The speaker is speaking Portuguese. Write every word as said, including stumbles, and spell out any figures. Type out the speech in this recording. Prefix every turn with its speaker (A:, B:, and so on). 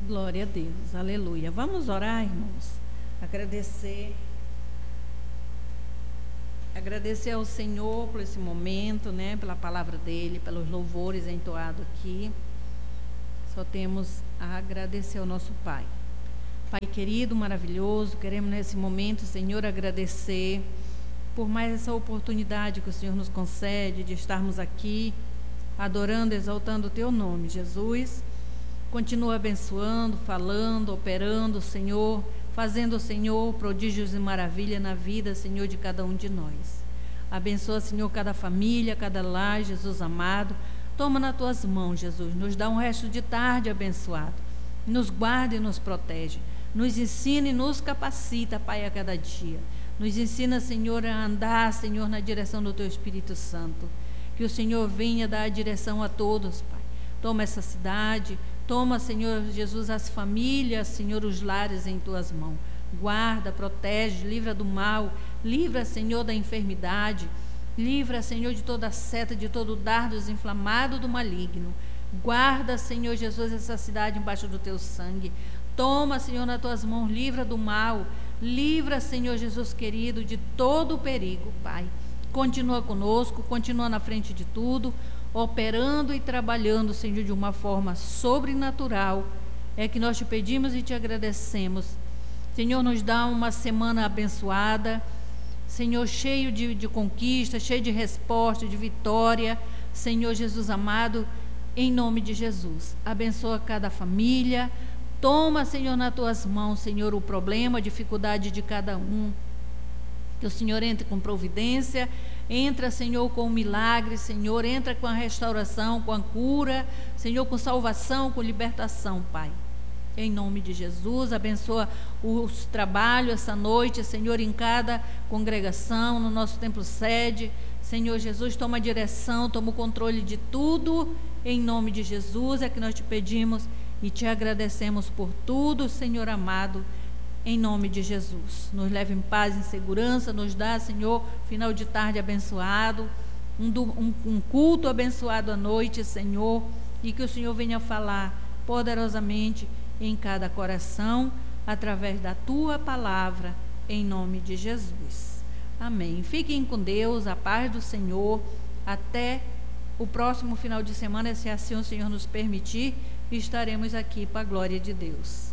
A: Glória a Deus, aleluia. Vamos orar, irmãos. Agradecer. Agradecer ao Senhor por esse momento, né? Pela palavra dele, pelos louvores entoados aqui. Só temos a agradecer ao nosso Pai. Pai querido, maravilhoso, queremos nesse momento, Senhor, agradecer por mais essa oportunidade que o Senhor nos concede de estarmos aqui, adorando, exaltando o Teu nome, Jesus. Continua abençoando, falando, operando, Senhor, fazendo, Senhor, prodígios e maravilha na vida, Senhor, de cada um de nós. Abençoa, Senhor, cada família, cada lar, Jesus amado. Toma nas Tuas mãos, Jesus. Nos dá um resto de tarde abençoado. Nos guarda e nos protege. Nos ensina e nos capacita, Pai, a cada dia. Nos ensina, Senhor, a andar, Senhor, na direção do Teu Espírito Santo. Que o Senhor venha dar a direção a todos, Pai. Toma essa cidade, toma, Senhor Jesus, as famílias, Senhor, os lares em Tuas mãos. Guarda, protege, livra do mal, livra, Senhor, da enfermidade, livra, Senhor, de toda seta, de todo dardo desinflamado do maligno. Guarda, Senhor Jesus, essa cidade embaixo do Teu sangue. Toma, Senhor, nas Tuas mãos, livra do mal, livra, Senhor Jesus querido, de todo o perigo, Pai. Continua conosco, continua na frente de tudo, operando e trabalhando, Senhor, de uma forma sobrenatural. É que nós Te pedimos e Te agradecemos. Senhor, nos dá uma semana abençoada, Senhor, cheio de, de conquista, cheio de resposta, de vitória, Senhor Jesus amado, em nome de Jesus. Abençoa cada família. Toma, Senhor, nas Tuas mãos, Senhor, o problema, a dificuldade de cada um. Que o Senhor entre com providência, entra, Senhor, com o milagre, Senhor, entra com a restauração, com a cura, Senhor, com salvação, com libertação, Pai. Em nome de Jesus, abençoa os trabalhos essa noite, Senhor, em cada congregação, no nosso templo sede. Senhor Jesus, toma a direção, toma o controle de tudo, em nome de Jesus, é que nós Te pedimos e Te agradecemos por tudo, Senhor amado, em nome de Jesus. Nos leve em paz e em segurança, nos dá, Senhor, final de tarde abençoado, um, um, um culto abençoado à noite, Senhor, e que o Senhor venha falar poderosamente em cada coração, através da Tua palavra, em nome de Jesus. Amém. Fiquem com Deus, a paz do Senhor, até o próximo final de semana, se assim o Senhor nos permitir, estaremos aqui para a glória de Deus.